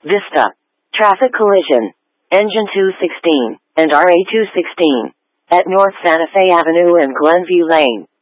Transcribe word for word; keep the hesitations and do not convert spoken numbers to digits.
Vista. Traffic collision. Engine two sixteen and R A two sixteen at North Santa Fe Avenue and Glenview Lane.